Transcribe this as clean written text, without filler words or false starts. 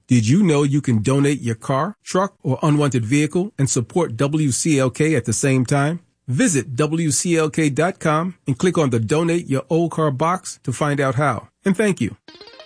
Did you know you can donate your car, truck, or unwanted vehicle and support WCLK at the same time? Visit WCLK.com and click on the Donate Your Old Car box to find out how. And thank you.